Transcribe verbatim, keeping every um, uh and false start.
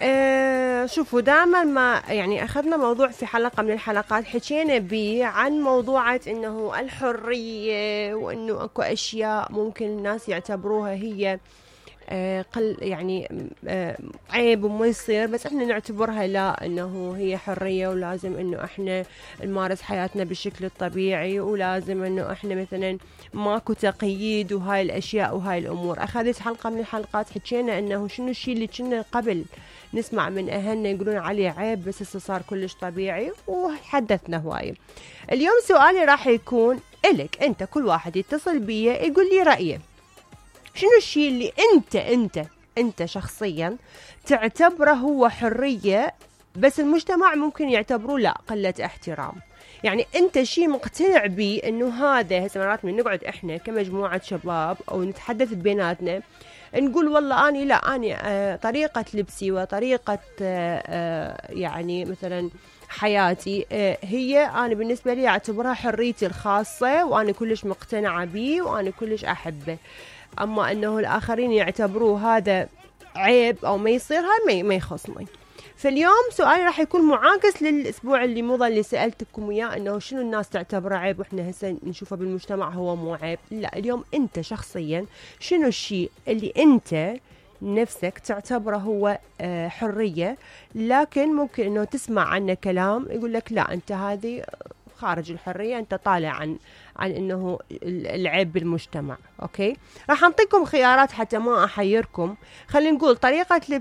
آه شوفوا دائما ما يعني أخذنا موضوع في حلقة من الحلقات حكينا به عن موضوعة إنه الحرية، وإنه أكو أشياء ممكن الناس يعتبروها هي آه قل يعني آه عيب وما يصير، بس احنا نعتبرها لا، انه هي حرية ولازم انه احنا نمارس حياتنا بالشكل الطبيعي، ولازم انه احنا مثلا ماكو تقييد وهاي الاشياء وهاي الامور. اخذت حلقة من الحلقات حكينا انه شنو الشيء اللي كنا قبل نسمع من اهلنا يقولون عليه عيب بس هسه صار كلش طبيعي، وحدثنا هواي. اليوم سؤالي راح يكون إلك انت، كل واحد يتصل بي يقول لي رأيه، شنو الشيء اللي انت انت انت شخصيا تعتبره هو حرية بس المجتمع ممكن يعتبروه لا قلة احترام. يعني انت شيء مقتنع بيه انه هذا. هسه مرات من نقعد احنا كمجموعة شباب او نتحدث بيناتنا نقول والله اني لا اني آه طريقة لبسي وطريقة آه آه يعني مثلا حياتي آه هي انا بالنسبة لي اعتبرها حريتي الخاصة، وانا كلش مقتنعة بيه وانا كلش احبه. اما انه الاخرين يعتبروه هذا عيب او ما يصير، هاي ما يخصني. فاليوم سؤالي راح يكون معاكس للاسبوع اللي مضى اللي سالتكم اياه، انه شنو الناس تعتبره عيب واحنا هسه نشوفه بالمجتمع هو مو عيب. لا، اليوم انت شخصيا شنو الشيء اللي انت نفسك تعتبره هو حرية، لكن ممكن انه تسمع عنه كلام يقول لك لا انت هذه خارج الحرية، انت طالع عن عن انه العيب بالمجتمع. اوكي، راح انطيكم خيارات حتى ما احيركم. خلينا نقول طريقة